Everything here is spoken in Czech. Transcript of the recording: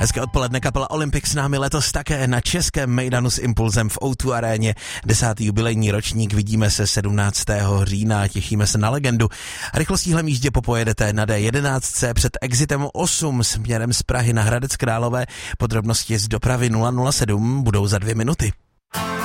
Hezké odpoledne, kapela Olympic s námi letos také na českém mejdanu s Impulzem v O2 aréně. 10. jubilejní ročník, vidíme se 17. října, těšíme se na legendu. Rychlostíhlem jízdě popojedete na D11 před exitem 8 směrem z Prahy na Hradec Králové. Podrobnosti z dopravy 007 budou za 2 minuty.